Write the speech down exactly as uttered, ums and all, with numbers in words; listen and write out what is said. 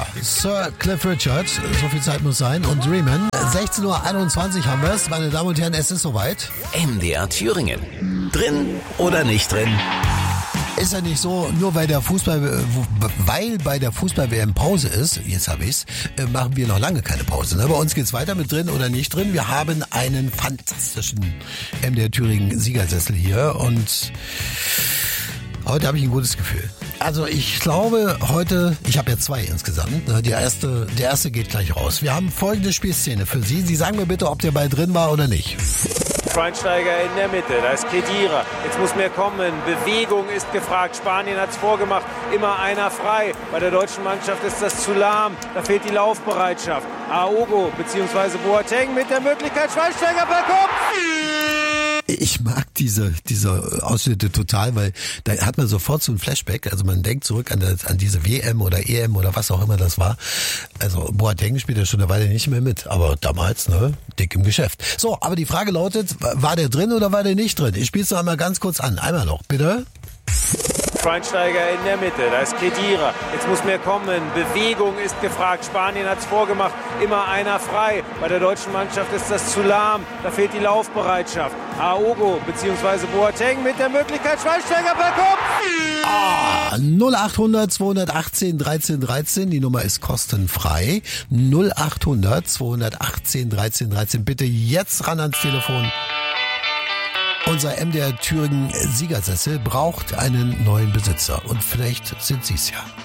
Ja, Sir Cliff Richard, so viel Zeit muss sein. Und Dreamin'. sechzehn Uhr einundzwanzig haben wir es. Meine Damen und Herren, es ist soweit. M D R Thüringen. Drin oder nicht drin? Ist ja nicht so, nur weil der Fußball, weil bei der Fußball-W M Pause ist, jetzt habe ich's, machen wir noch lange keine Pause. Ne? Bei uns geht's weiter mit drin oder nicht drin. Wir haben einen fantastischen M D R Thüringen Siegersessel hier und heute habe ich ein gutes Gefühl. Also ich glaube heute, ich habe ja zwei insgesamt. Ne? Die erste, der erste geht gleich raus. Wir haben folgende Spielszene für Sie. Sie sagen mir bitte, ob der Ball drin war oder nicht. Schweinsteiger in der Mitte, da ist Khedira, jetzt muss mehr kommen, Bewegung ist gefragt, Spanien hat es vorgemacht, immer einer frei, bei der deutschen Mannschaft ist das zu lahm, da fehlt die Laufbereitschaft, Aogo bzw. Boateng mit der Möglichkeit, Schweinsteiger bei Kopf! Ich mag diese diese Ausschnitte total, weil da hat man sofort so ein Flashback. Also man denkt zurück an, das, an diese W M oder E M oder was auch immer das war. Also Boateng spielt ja schon eine Weile nicht mehr mit, aber damals, ne, dick im Geschäft. So, aber die Frage lautet, war der drin oder war der nicht drin? Ich spiele es noch einmal ganz kurz an. Einmal noch, bitte. Schweinsteiger in der Mitte, da ist Khedira, jetzt muss mehr kommen, Bewegung ist gefragt, Spanien hat es vorgemacht, immer einer frei, bei der deutschen Mannschaft ist das zu lahm, da fehlt die Laufbereitschaft, Aogo bzw. Boateng mit der Möglichkeit, Schweinsteiger bei Kopf! Ah, null achthundert zweihundertachtzehn dreizehn dreizehn, die Nummer ist kostenfrei, null achthundert zweihundertachtzehn dreizehn dreizehn, bitte jetzt ran ans Telefon. Unser M D R Thüringen Siegersessel braucht einen neuen Besitzer und vielleicht sind Sie es ja.